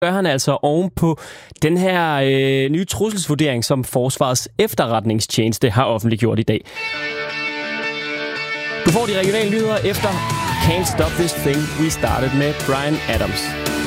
gør han altså oven på den her nye trusselsvurdering, som Forsvarets efterretningstjeneste har offentliggjort i dag. Du får de regionale nyheder efter Can't Stop This Thing We Started med Bryan Adams.